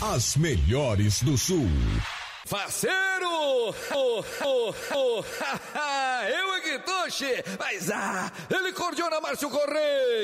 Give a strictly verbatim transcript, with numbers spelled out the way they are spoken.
As melhores do Sul. Faceiro! Oh, oh, oh, eu é que tô, che, mas ah, ele cordiona Márcio Correia.